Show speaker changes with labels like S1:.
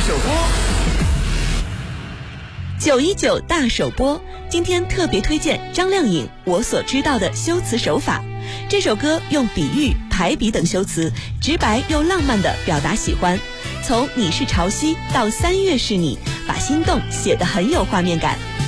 S1: 首播
S2: ，919大首播，今天特别推荐张靓颖《我所知道的修辞手法》。这首歌用比喻、排比等修辞，直白又浪漫地表达喜欢。从你是潮汐到3月是你，把心动写得很有画面感。